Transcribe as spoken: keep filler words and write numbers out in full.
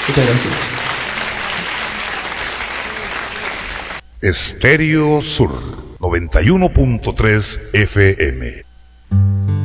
Muchas gracias. Estéreo Sur noventa y uno punto tres F M.